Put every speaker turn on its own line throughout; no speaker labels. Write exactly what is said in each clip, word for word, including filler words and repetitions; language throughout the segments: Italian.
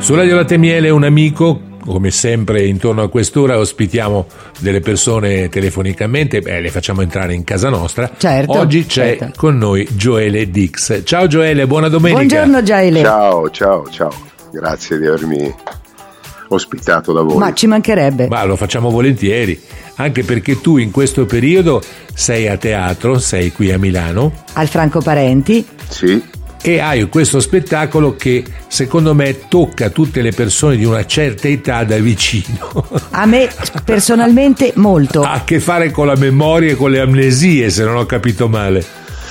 Su Radio Latte e Miele un amico, come sempre intorno a quest'ora ospitiamo delle persone telefonicamente, beh, le facciamo entrare in casa nostra.
Certo.
Oggi c'è
certo.
con noi Gioele Dix. Ciao Gioele, buona domenica.
Buongiorno Gioele.
Ciao, ciao, ciao. Grazie di avermi ospitato da voi.
Ma ci mancherebbe.
Ma lo facciamo volentieri, anche perché tu in questo periodo sei a teatro, sei qui a Milano.
Al Franco Parenti.
Sì.
E hai questo spettacolo che secondo me tocca tutte le persone di una certa età da vicino.
A me personalmente molto.
Ha a che fare con la memoria e con le amnesie, se non ho capito male.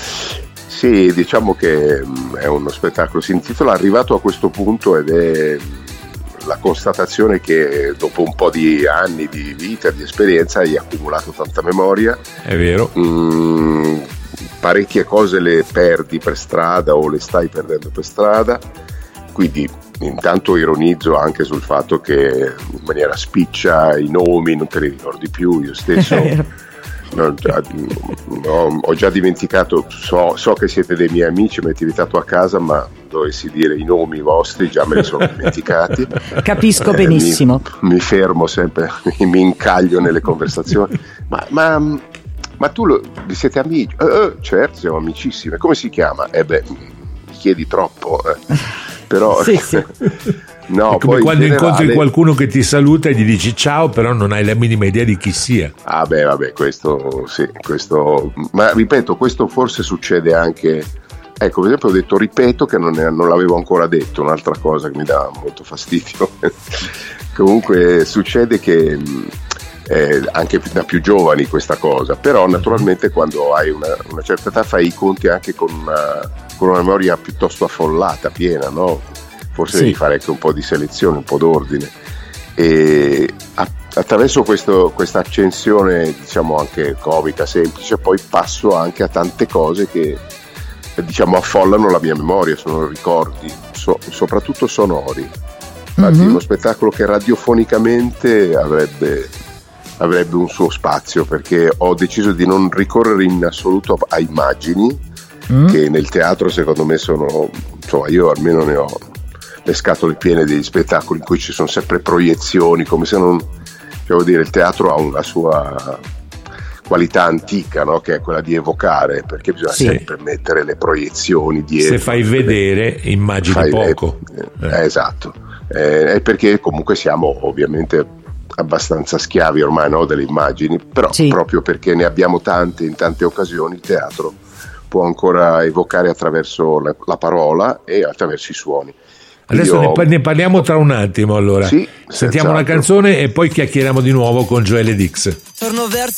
Sì, diciamo che è uno spettacolo, si intitola Arrivato a questo punto ed è la constatazione che dopo un po' di anni di vita, di esperienza, hai accumulato tanta memoria.
È vero.
Mm, parecchie cose le perdi per strada o le stai perdendo per strada, quindi intanto ironizzo anche sul fatto che in maniera spiccia i nomi non te li ricordi più. Io stesso no, già, no, ho già dimenticato, so, so che siete dei miei amici, mi avete invitato a casa, ma dovessi dire i nomi vostri già me li sono dimenticati.
Capisco
eh,
benissimo.
Mi, mi fermo sempre, mi incaglio nelle conversazioni, ma, ma Ma tu lo, vi siete amici? Eh, eh, certo, siamo amicissimi. Come si chiama? Eh beh, mi chiedi troppo. Eh. Però
sì, sì.
No,
è come
poi
quando
in generale...
incontri qualcuno che ti saluta e gli dici ciao, però non hai la minima idea di chi sia.
Ah beh, vabbè, questo sì, questo. Ma ripeto, questo forse succede anche. Ecco, per esempio ho detto ripeto che non, è, non l'avevo ancora detto, un'altra cosa che mi dà molto fastidio. Comunque succede che Eh, anche da più giovani questa cosa, però naturalmente quando hai una, una certa età fai i conti anche con una, con una memoria piuttosto affollata, piena, no? Forse
sì.
devi fare anche un po' di selezione, un po' d'ordine, e a, attraverso questo, questa accensione diciamo anche comica semplice poi passo anche a tante cose che diciamo affollano la mia memoria, sono ricordi so, soprattutto sonori. Infatti mm-hmm. uno spettacolo che radiofonicamente avrebbe avrebbe un suo spazio, perché ho deciso di non ricorrere in assoluto a immagini mm. che nel teatro secondo me sono, insomma io almeno ne ho le scatole piene degli spettacoli in cui ci sono sempre proiezioni, come se non, devo dire, il teatro ha una sua qualità antica, no? Che è quella di evocare, perché bisogna sì. sempre mettere le proiezioni dietro.
Se fai vedere immagini fai, poco
eh, eh. esatto, eh, è perché comunque siamo ovviamente abbastanza schiavi ormai, no, delle immagini, però sì. proprio perché ne abbiamo tante in tante occasioni il teatro può ancora evocare attraverso la, la parola e attraverso i suoni.
Adesso
Io...
ne, ne parliamo tra un attimo, allora
sì,
sentiamo una canzone e poi chiacchieriamo di nuovo con Gioele Dix.
Torno verso